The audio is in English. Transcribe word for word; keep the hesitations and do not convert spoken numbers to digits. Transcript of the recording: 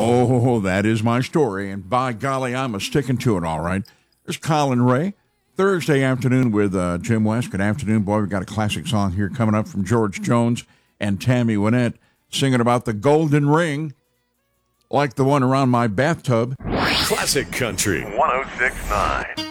Oh, that is my story, and by golly, I'm a sticking to it, all right. There's Colin Ray, Thursday afternoon with uh, Jim West. Good afternoon, boy. We've got a classic song here coming up from George Jones and Tammy Wynette singing about the golden ring, like the one around my bathtub. Classic Country one oh six point nine.